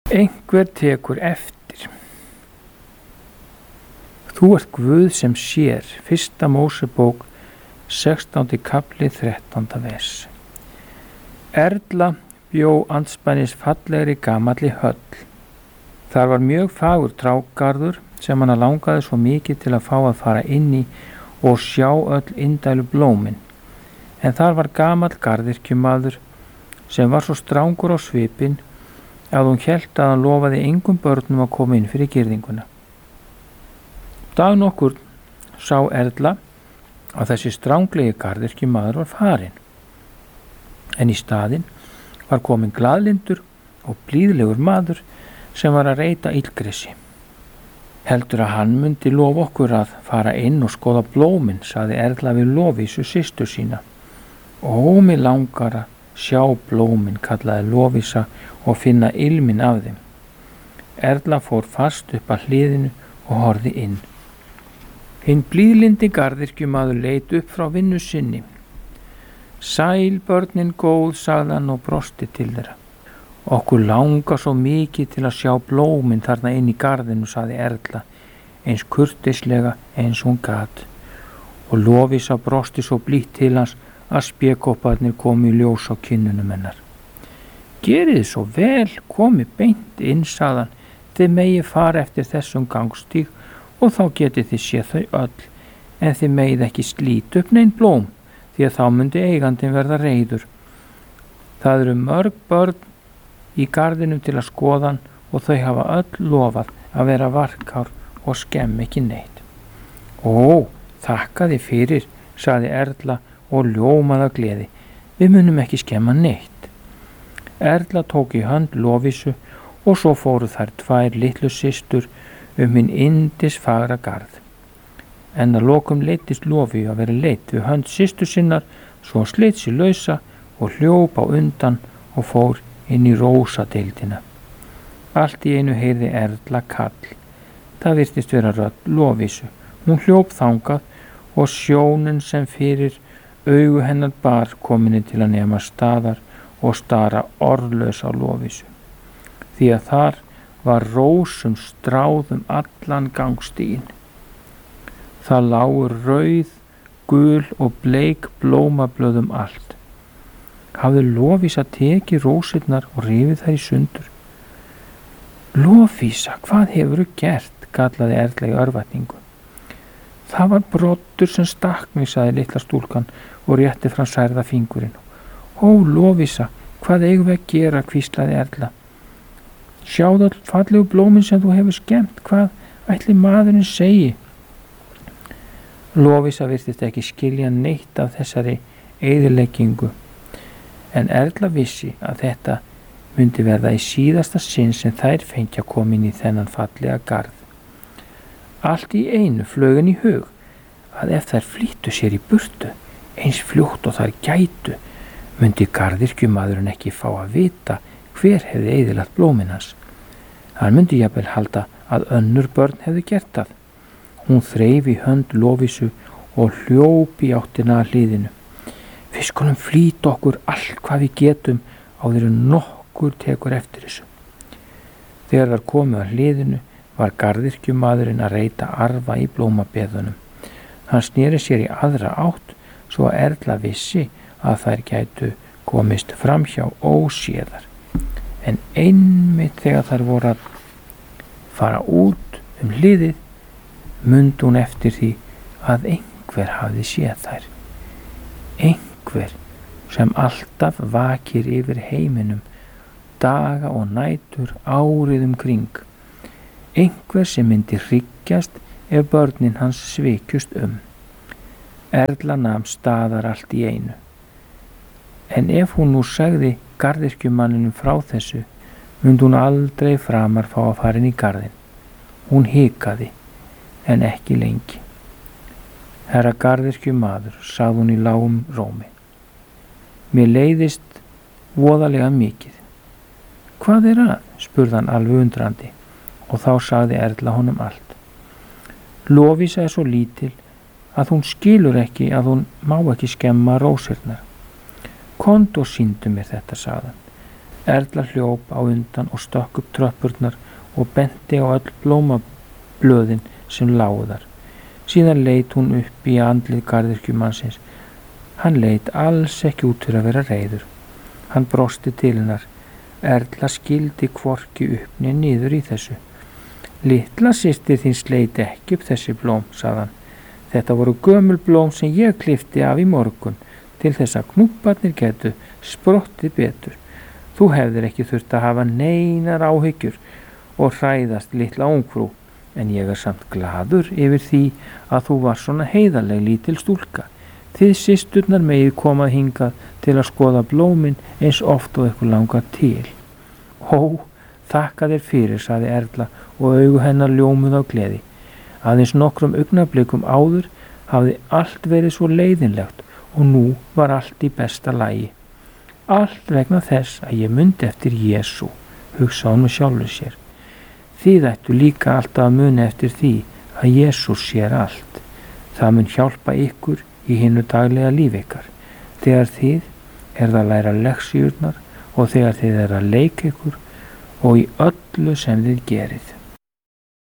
Einhver tekur eftir. Þú ert Guð sem sér. 1. Mósebók 16. kafli 13. vers. Erla bjó andspænis fallegri gamalli höll. Þar var mjög fagur trágarður sem hana langaði svo mikið til að fá að fara inn í og sjá öll indælu blómin. En þar var gamall garðyrkjumaður sem var svo strangur á svipinn að hún hélt að hann lofaði engum börnum að koma inn fyrir girðinguna. Dag nokkur sá Erla að þessi stranglegi garðyrkjumaður var farinn, en í staðinn var kominn glaðlyndur og blíðlegur maður sem var að reyta illgresi. Heldur að hann myndi lofa okkur að fara inn og skoða blómin, sagði Erla við Lovísu systur sína. Ó, mig langar að sjá blómin, kallaði Lovísa og finna ilminn af þeim. Erla fór fast upp að hliðinu og horfði inn. Hinn blíðlyndi garðyrkjumaður leit upp frá vinnu sinni. Sæl börnin góð, sagði hann og brosti til þeirra. Okkur langar svo mikið til að sjá blómin þarna inn í garðinu, sagði Erla, eins kurteislega eins hún gat. Og Lovísa brosti svo blítt til hans að spékopparnir komu í ljós á kinnunum hennar. Gerið svo vel, komið beint inn, sagði hann, þið megið fara eftir þessum gangstíg og þá getið þið séð þau öll, en þið megið ekki slíta upp nein blóm, því að þá myndi eigandinn verða reiður. Það eru mörg börn í garðinum til að skoða hann og þau hafa öll lofað að vera varkár og skemm ekki neitt. Ó, þakka þið fyrir, sagði Erla og ljómaði af gleði. Við munum ekki skemma neitt. Erla tók í hönd Lovísu og svo fóru þær tvær litlu systur hinn yndisfagra garð. En að lokum leiddist Lofíu að vera leidd við hönd systur sinnar, svo hann sleit sig lausa og hljóp á undan og fór inn í rósadeildina. Allt í einu heyrði Erla kall. Það virtist vera rödd Lovísu. Hún hljóp þangað og sjónin sem fyrir augu hennar bar kominni til að nema staðar og stara orðlaus á Lovísu. Því að þar var rósum stráð allan gangstíginn. Það lágu rauð, gul og bleik blómablöð allt. Hafði Lovísa tekið rósirnar og rifið þær í sundur. Lovísa, hvað hefurðu gert? Kallaði Erla í örvæntingu. Það var broddur sem stakk mig, sagði litla stúlkan og rétti fram særða fingurinn. Ó, Lovísa, hvað eigum við að gera? Hvíslaði Erla. Sjáðu öll fallegu blómin sem þú hefur skemmt, hvað ætli maðurinn segi? Lovísa virtist ekki skilja neitt af þessari eyðileggingu, en Erla vissi að þetta myndi verða í síðasta sinn sem þær fengja komin í þennan fallega garð. Allt í einu flög henni í hug að ef þær flýttu sér í burtu, eins fljótt og þær gætu, myndi garðyrkjumaðurinn ekki fá að vita hver hefði eyðilagt blómin hans. Hann myndi jafnvel halda að önnur börn hefði gert það. Hún þreif í hönd Lovísu og hljóp í áttina að hliðinu. Við skulum flýta okkur allt hvað við getum áður en nokkur tekur eftir þessu. Þegar þær komu að hliðinu var garðyrkjumaðurinn að reyta arfa í blómabeðunum. Hann sneri sér í aðra átt svo að Erla vissi að þær gætu komist framhjá óséðar. En einmitt þegar þær voru að fara út hliðið, mundi hún eftir því að einhver hafði séð þær. Einhver sem alltaf vakir yfir heiminum daga og nætur árið kring. Einhver sem myndi hryggjast ef börnin hans svikjust Erla nam staðar allt í einu. En ef hún nú sagði garðyrkjumanninum frá þessu, myndi hún aldrei framar fá að fara inn í garðinn. Hún hikaði, en ekki lengi. Herra garðyrkjumaður, sagði hún í lágum rómi. Mér leiðist voðalega mikið. Hvað að? Spurði hann alveg undrandi og þá sagði Erla honum allt. Lovísa svo lítil að hún skilur ekki að hún má ekki skemma rósirnar. Komdu og sýndu mér þetta, sagði hann. Erla hljóp á undan og stökk upp tröppurnar og benti á öll blómablöðin sem lágu þar. Síðan leit hún upp í andlið garðyrkjumannsins. Hann leit alls ekki út fyrir að vera reiður. Hann brosti til hennar. Erla skildi hvorki upp né niður í þessu. Litla systir þín sleit ekki upp þessi blóm, sagði hann. Þetta voru gömul blóm sem ég klippti af í morgun til þess að knúparnir getu sprottið betur. Þú hefðir ekki þurft að hafa neinar áhyggjur og hræðast litla ungfrú, en ég samt glaður yfir því að þú var svona heiðarleg lítil stúlka. Þið systurnar megið komað hingað til að skoða blómin eins oft og ykkur langar til. Ó, þakka þér fyrir, sagði Erla og augu hennar ljómuð á gleði. Aðeins nokkrum augnablikum áður hafði allt verið svo leiðinlegt og nú var allt í besta lagi. Allt vegna þess að ég mundi eftir Jesú, hugsaði hún með sjálfur sér. Þið ættu líka alltaf að muna eftir því að Jesús sér allt. Það mun hjálpa ykkur í hinu daglega lífi ykkar, þegar þið að læra lexíurnar og þegar þið að leika ykkur og í öllu sem þið gerið.